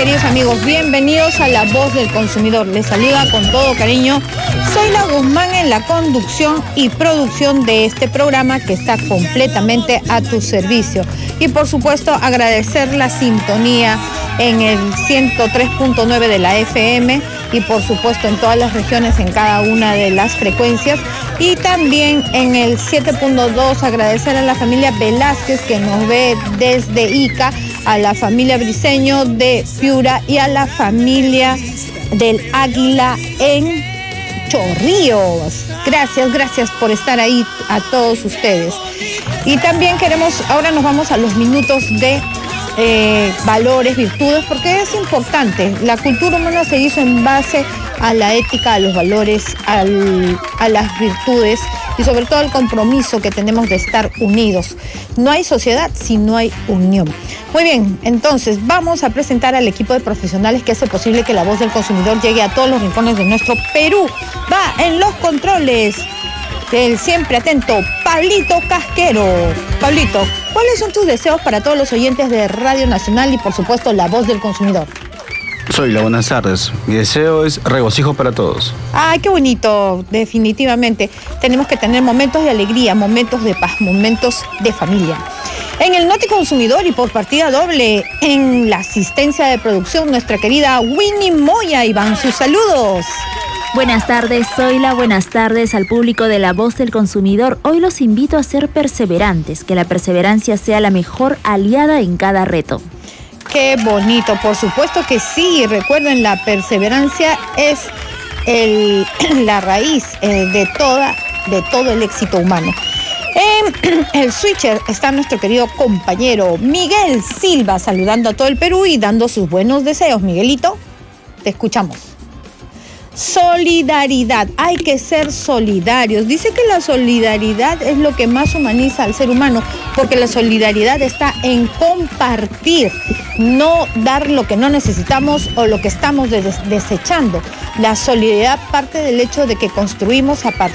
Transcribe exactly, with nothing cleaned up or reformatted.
queridos amigos, bienvenidos a La Voz del Consumidor. Les saluda con todo cariño Zoila Guzmán en la conducción y producción de este programa que está completamente a tu servicio. Y por supuesto agradecer la sintonía en el ciento tres punto nueve de la F M y por supuesto en todas las regiones, en cada una de las frecuencias. Y también en el siete punto dos agradecer a la familia Velázquez que nos ve desde Ica, a la familia Briceño de Piura y a la familia del Águila en Chorrillos. Gracias, gracias por estar ahí a todos ustedes. Y también queremos, ahora nos vamos a los minutos de eh, valores, virtudes, porque es importante. La cultura humana se hizo en base a la ética, a los valores, al, a las virtudes y sobre todo al compromiso que tenemos de estar unidos. No hay sociedad si no hay unión. Muy bien, entonces vamos a presentar al equipo de profesionales que hace posible que La Voz del Consumidor llegue a todos los rincones de nuestro Perú. Va en los controles el siempre atento Pablito Casquero. Pablito, ¿cuáles son tus deseos para todos los oyentes de Radio Nacional y por supuesto La Voz del Consumidor? Zoila, buenas tardes. Mi deseo es regocijo para todos. Ay, qué bonito, definitivamente. Tenemos que tener momentos de alegría, momentos de paz, momentos de familia. En el Noti Consumidor y por partida doble, en la asistencia de producción, nuestra querida Winnie Moya. Iván, sus saludos. Buenas tardes, Zoila, buenas tardes al público de La Voz del Consumidor. Hoy los invito a ser perseverantes, que la perseverancia sea la mejor aliada en cada reto. Qué bonito, por supuesto que sí. Recuerden, la perseverancia es el, la raíz eh, de, toda, de todo el éxito humano. En el switcher está nuestro querido compañero Miguel Silva, saludando a todo el Perú y dando sus buenos deseos. Miguelito, te escuchamos. Solidaridad, hay que ser solidarios. Dice que la solidaridad es lo que más humaniza al ser humano, porque la solidaridad está en compartir, no dar lo que no necesitamos o lo que estamos des- desechando. La solidaridad parte del hecho de que construimos a partir